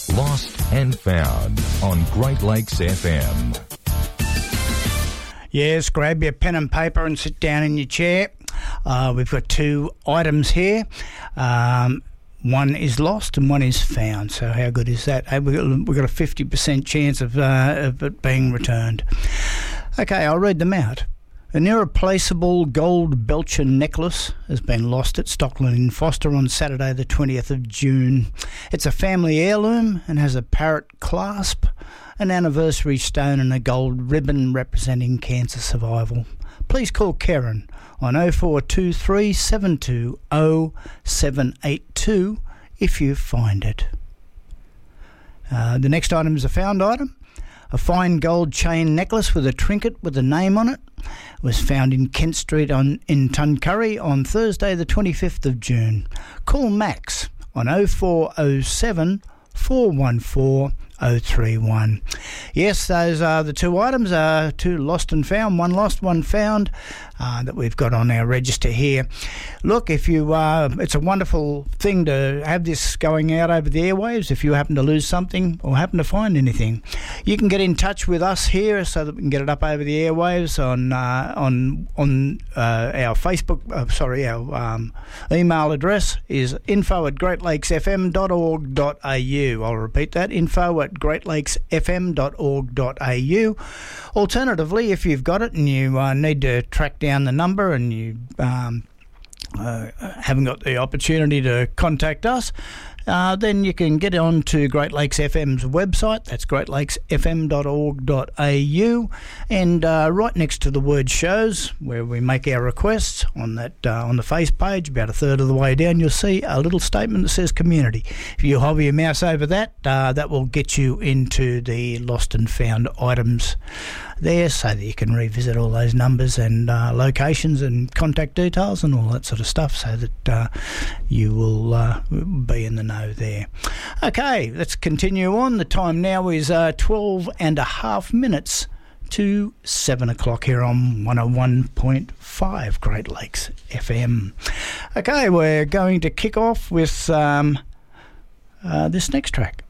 Lost and Found on Great Lakes FM. Yes, grab your pen and paper and sit down in your chair. We've got two items here. One is lost and one is found. So how good is that? We've got a 50% chance of it being returned. Okay, I'll read them out. An irreplaceable gold Belcher necklace has been lost at Stockland in Foster on Saturday the 20th of June. It's a family heirloom and has a parrot clasp, an anniversary stone and a gold ribbon representing cancer survival. Please call Karen on 0423 720 782 if you find it. The next item is a found item. A fine gold chain necklace with a trinket with a name on it was found in Kent Street in Tuncurry on Thursday the 25th of June. Call Max on 0407 414 031. Yes, those are the two items, two lost and found, one lost, one found, that we've got on our register here. Look, if you, it's a wonderful thing to have this going out over the airwaves. If you happen to lose something or happen to find anything, you can get in touch with us here so that we can get it up over the airwaves on our Facebook. Our email address is info@greatlakesfm.org.au. I'll repeat that: info@greatlakesfm.org.au. Alternatively, if you've got it and you need to track down the number and you haven't got the opportunity to contact us, then you can get on to Great Lakes FM's website. That's greatlakesfm.org.au, and right next to the word shows, where we make our requests, on that on the face page, about a third of the way down, you'll see a little statement that says community. If you hover your mouse over that, that will get you into the lost and found items there, so that you can revisit all those numbers and locations and contact details and all that sort of stuff, so that you will be in the know there. Okay, let's continue on. The time now is 12 and a half minutes to 7 o'clock here on 101.5 Great Lakes FM. Okay, we're going to kick off with this next track.